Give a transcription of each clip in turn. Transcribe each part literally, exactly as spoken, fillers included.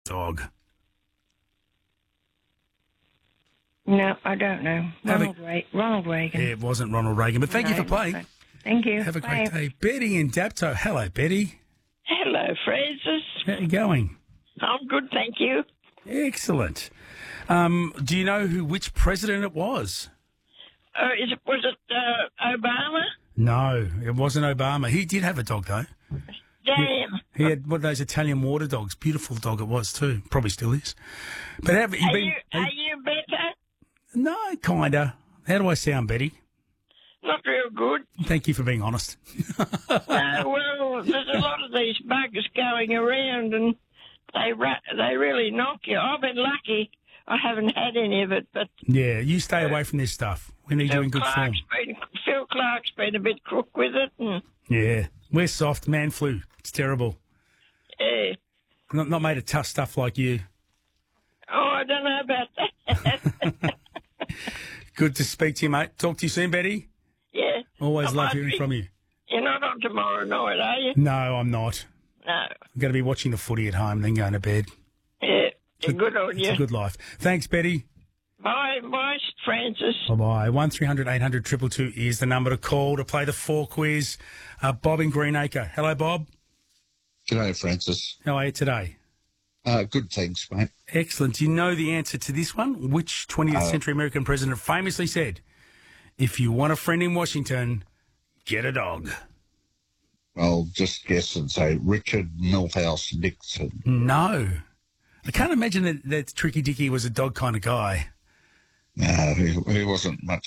Dog. No, I don't know. Have Ronald, Re- Ronald Reagan. It wasn't Ronald Reagan, but thank you No, for playing. no. Thank you. Have a Bye. great day. Betty in Dapto. Hello, Betty. Hello, Francis. How you going? I'm good, thank you. Excellent. Um, do you know who which president it was? Uh, is it, was it uh, Obama? No, it wasn't Obama. He did have a dog, though. Damn. He had one of those Italian water dogs. Beautiful dog it was, too. Probably still is. But have you Are been... you, are you better? No, kinda. How do I sound, Betty? Not real good. Thank you for being honest. No, well, there's a lot of these bugs going around and they ra- they really knock you. I've been lucky. I haven't had any of it, but Yeah, you stay away from this stuff. We need you Phil in good form. Clark's been, Phil Clark's been a bit crook with it. And, Yeah, we're soft. Man flu. It's terrible. yeah. Not, not made of tough stuff like you. Oh, I don't know about that. Good to speak to you, mate. Talk to you soon, Betty. Yeah. Always I love might hearing be- from you. You're not on tomorrow night, are you? No, I'm not. No. I'm going to be watching the footy at home, then going to bed. Yeah. You're good on It's you. a good life. Thanks, Betty. Bye, bye, Francis. Bye-bye. one three hundred eight hundred two two two is the number to call to play the four quiz. Uh, Bob in Greenacre. Hello, Bob. G'day, Francis. How are you today? Uh, good, thanks, mate. Excellent. Do you know the answer to this one? Which twentieth Uh, century American president famously said, if you want a friend in Washington, get a dog? I'll just guess and say Richard Milhouse Nixon. No. I can't imagine that, that Tricky Dicky was a dog kind of guy. No, he, he wasn't much.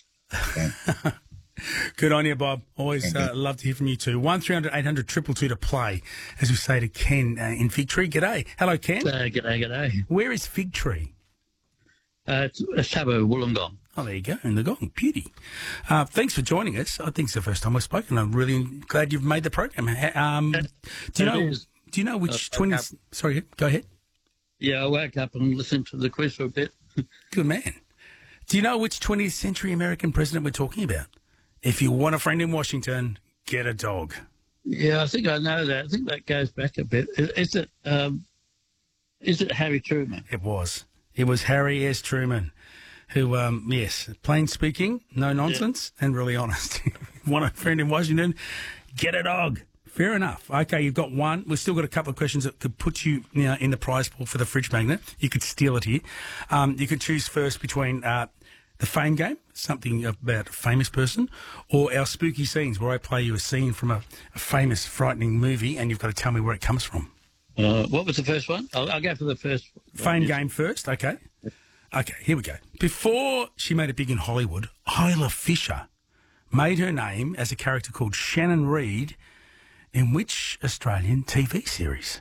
Good on you, Bob. Always Thank uh, love to hear from you too. one three hundred eight hundred two two two to play, as we say to Ken uh, in Fig Tree. G'day. Hello, Ken. Uh, g'day, g'day. Where is Fig Tree? Uh, it's a suburb, Wollongong. Oh, there you go, in the Gong. Beauty. Uh, thanks for joining us. I think it's the first time we've spoken. I'm really glad you've made the program. Ha- Um, do you It know? is. Do you know which Uh, twenty? okay. Sorry, go ahead. Yeah, I woke up and listened to the quiz for a bit. Good man. Do you know which twentieth century American president we're talking about? If you want a friend in Washington, get a dog. Yeah, I think I know that. I think that goes back a bit. Is, is it? Um, is it Harry Truman? It was. It was Harry S. Truman, who, um, yes, plain speaking, no nonsense, and really honest. Want a friend in Washington? Get a dog. Fair enough. Okay, you've got one. We've still got a couple of questions that could put you, you know, in the prize pool for the fridge magnet. You could steal it here. Um, you could choose first between uh, the Fame Game, something about a famous person, or our spooky scenes, where I play you a scene from a, a famous, frightening movie, and you've got to tell me where it comes from. Uh, what was the first one? I'll, I'll go for the first one. Fame Game first, okay. Okay, here we go. Before she made it big in Hollywood, Isla Fisher made her name as a character called Shannon Reed in which Australian T V series?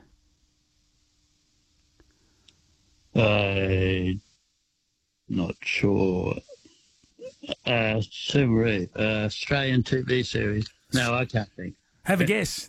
Uh, not sure. Uh, Sue Reed, uh, Australian T V series. No, I can't think. Have a guess.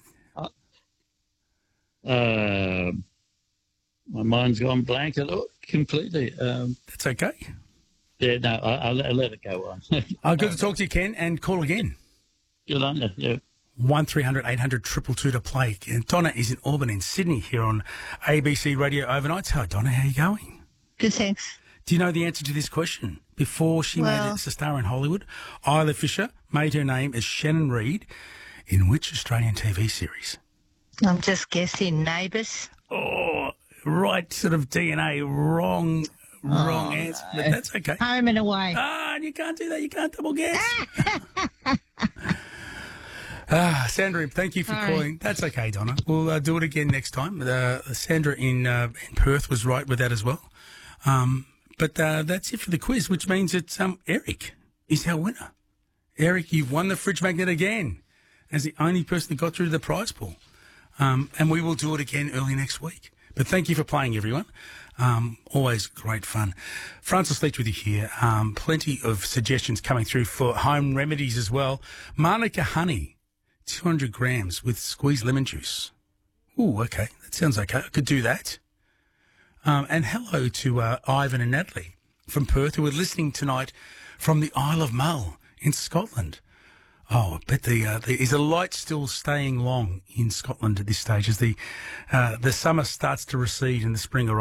Uh, my mind's gone blank a lot, completely. Um, That's okay. yeah, no, I, I'll, I'll let it go on. Uh, good to talk to you, Ken, and call again. Good on you. Yeah. one three hundred eight hundred two two two to play. And Donna is in Auburn in Sydney here on A B C Radio Overnights. Hello, Donna. How are you going? Good, thanks. Do you know the answer to this question? Before she made Well- it as a star in Hollywood, Isla Fisher made her name as Shannon Reed in which Australian T V series? I'm just guessing Neighbours. Oh, right sort of D N A, wrong, wrong Oh, answer. But that's okay. Home and Away. Ah, you can't do that. You can't double guess. Ah, Sandra, thank you for Sorry. calling. That's okay, Donna. We'll uh, do it again next time. Uh, Sandra in, uh, in Perth was right with that as well. Um, but uh, that's it for the quiz, which means it's um, Eric is our winner. Eric, you've won the fridge magnet again as the only person that got through to the prize pool. Um, and we will do it again early next week. But thank you for playing, everyone. Um, always great fun. Francis Leach with you here. Um, plenty of suggestions coming through for home remedies as well. Manuka honey, two hundred grams with squeezed lemon juice. Ooh, okay. That sounds okay. I could do that. Um, and hello to uh, Ivan and Natalie from Perth who are listening tonight from the Isle of Mull in Scotland. Oh, I bet the, uh, the is the light still staying long in Scotland at this stage as the uh, the summer starts to recede and the spring arrives.